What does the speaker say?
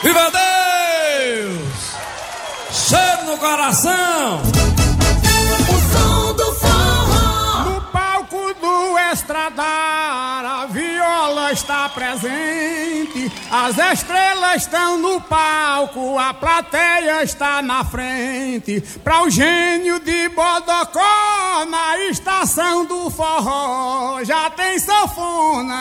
Viva Deus! Cheiro no coração! O som do forró. No palco do Estradar, a viola está presente. As estrelas estão no palco, a plateia está na frente. Pra o gênio de Bodocó, na estação do forró, já tem sanfona.